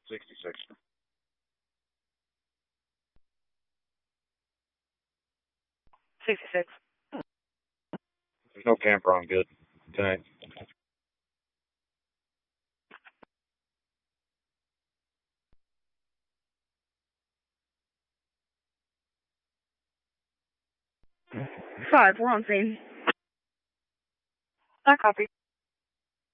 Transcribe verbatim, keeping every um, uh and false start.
sixty-six. sixty-six. There's no camper on good tonight. Five, we're on scene. I copy.